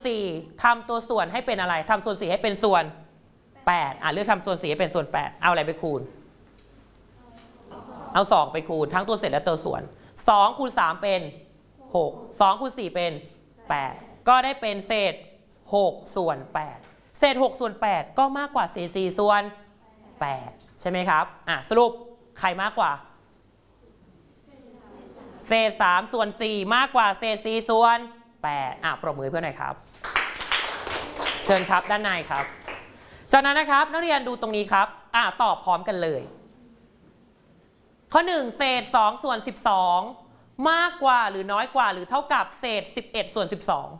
4ทำตัวส่วนให้เป็นอะไรทำส่วน4ให้เป็นส่วน8เลือกทำส่วน4ให้เป็นส่วน8เอาอะไรไปคูณเอา2ไปคูณทั้งตัวเศษและตัวส่วน2คูณ3เป็น6 2คูณ4เป็น8ก็ได้เป็นเศษ6ส่วน8เศษ6ส่วน8ก็มากกว่าเศษ4ส่วน8ใช่ไหมครับสรุปใครมากกว่าเศษ3ส่วน4มากกว่าเศษ4ส่วน8ปรบมือเพื่อนหน่อยครับเชิญครับด้านในครับจากนั้นนะครับนักเรียนดูตรงนี้ครับตอบพร้อมกันเลยข้อ1เศษ2ส่วน12มากกว่าหรือน้อยกว่าหรือเท่ากับเศษ11ส่วน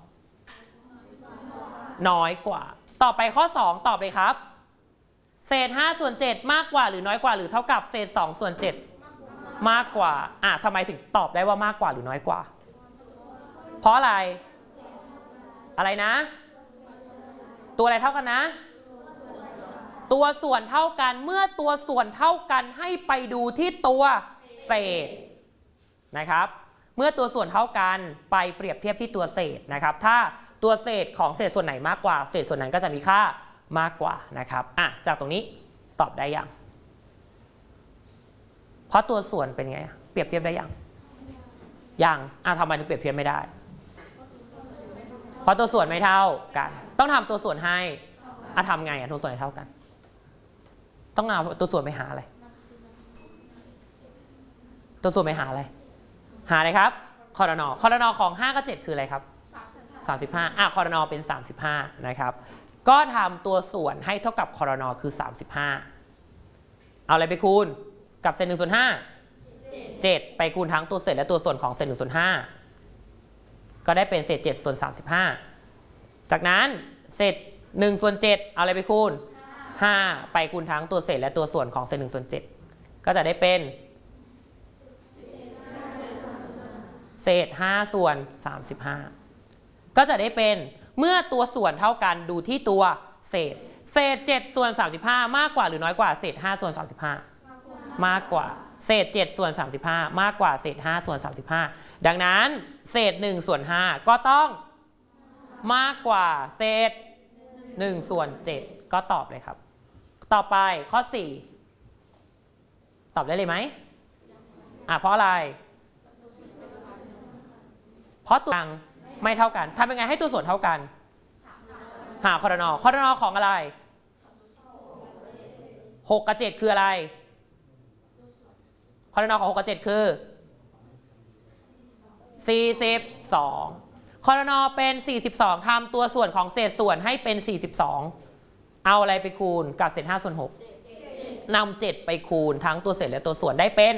12น้อยกว่าต่อไปข้อ2ตอบเลยครับเศษ5ส่วน7มากกว่าหรือน้อยกว่าหรือเท่ากับเศษ2ส่วน7มากกว่าทำไมถึงตอบได้ว่ามากกว่าหรือน้อยกว่าเพราะอะไรนะตัวอะไรเท่ากันนะตัวส่วนเท่ากันเมื่อตัวส่วนเท่ากันให้ไปดูที่ตัวเศษนะครับเมื่อตัวส่วนเท่ากันไปเปรียบเทียบที่ตัวเศษนะครับถ้าตัวเศษของเศษส่วนไหนมากกว่าเศษส่วนนั้นก็จะมีค่ามากกว่านะครับจากตรงนี้ตอบได้ยังเพราะตัวส่วนเป็นไงเปรียบเทียบได้ยังทำไมถึงเปรียบเทียบไม่ได้เพราะตัวส่วนไม่เท่ากันต้องทำตัวส่วนให้ทำไงตัวส่วนเท่ากันต้องเอาตัวส่วนไปหาอะไรตัวส่วนไปหาอะไรครับคอรนของ5กับ7คืออะไรครับ35คอรนเป็น35นะครับก็ทำตัวส่วนให้เท่ากับคอรนคือ35เอาอะไรไปคูณกับเศษ1ส่วน5 7ไปคูณทั้งตัวเศษและตัวส่วนของเศษ1ส่วน5ก็ได้เป็นเศษ7ส่วน35จากนั้นเศษ1ส่วน7เอาอะไรไปคูณ5ไปคูณทั้งตัวเศษและตัวส่วนของเศษ1ส่วน7ก็จะได้เป็นเศษ5ส่วน35ก็จะได้เป็นเมื่อตัวส่วนเท่ากันดูที่ตัวเศษ7ส่วน35มากกว่าหรือน้อยกว่าเศษ5ส่วน35มากกว่าเศษ7ส่วน35มากกว่าเศษ5ส่วน35ดังนั้นเศษ1ส่วน5ก็ต้องมากกว่าเศษ1ส่วน7ก็ตอบเลยครับต่อไปข้อ4ตอบได้เลยไหมเพราะอะไรเพราะตัวไม่เท่ากันทำยังไงให้ตัวส่วนเท่ากันหาคอรนของอะไร6กับ7คืออะไรคอรนของ6กับ7คือ42คอรนเป็น42ทำตัวส่วนของเศษส่วนให้เป็น42เอาอะไรไปคูณกับเศษ5ส่วน6นำ7ไปคูณทั้งตัวเศษและตัวส่วนได้เป็น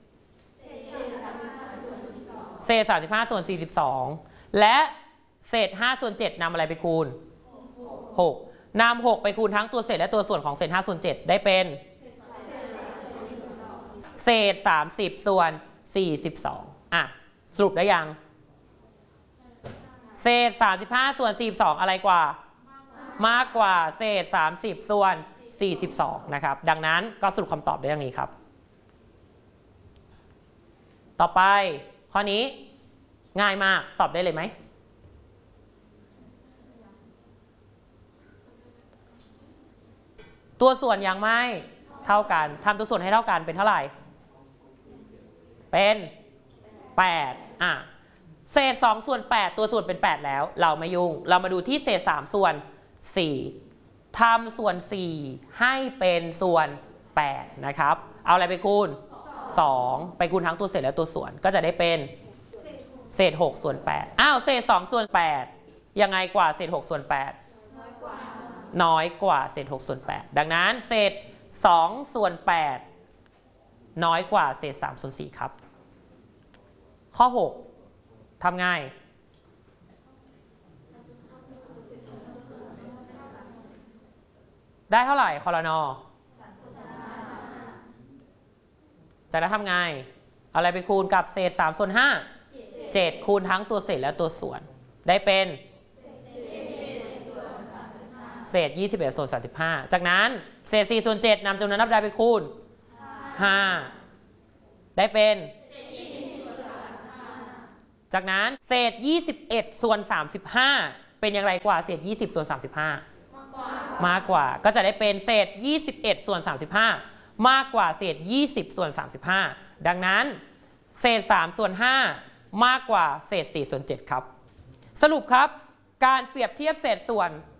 เศษ35ส่วน42และเศษ5ส่วน7นำอะไรไปคูณ6นำ6ไปคูณทั้งตัวเศษและตัวส่วนของเศษ5ส่วน7ได้เป็นเศษ30ส่วน42สรุปได้ยังเศษ35ส่วน42อะไรกว่ามากกว่าเศษ30ส่วน42นะครับดังนั้นก็สรุปคำตอบได้ดังนี้ครับต่อไปข้อนี้ง่ายมากตอบได้เลยไหมตัวส่วนยังไม่เท่ากันทำตัวส่วนให้เท่ากันเป็นเท่าไหร่เป็น8เศษ2ส่วน8ตัวส่วนเป็น8แล้วเราไม่ยุ่งเรามาดูที่เศษ3ส่วน4ทำส่วน4ให้เป็นส่วน8นะครับเอาอะไรไปคูณ2ไปคูณทั้งตัวเศษและตัวส่วนก็จะได้เป็นเศษ6ส่วน8เศษ2ส่วน8ยังไงกว่าเศษ6ส่วน8น้อยกว่าเศษ6ส่วน8ดังนั้นเศษ2ส่วน8น้อยกว่าเศษ3ส่วน4ครับข้อ6ทำง่ายได้เท่าไหร่คอรนจากนั้นทำไงเอาอะไรไปคูณกับเศษ3ส่วน5 7คูณทั้งตัวเศษและตัวส่วนได้เป็นเศษ21ส่วน35จากนั้นเศษ4ส่วน7นำจำนวนนับได้ไปคูณ5ได้เป็นจากนั้นเศษ21ส่วน35 เป็นอย่างไรกว่าเศษ20ส่วน35มากกว่าก็จะได้เป็นเศษ21ส่วน35มากกว่าเศษ20ส่วน35ดังนั้นเศษ3ส่วน5มากกว่าเศษ4ส่วน7ครับสรุปครับการเปรียบเทียบเศษส่วน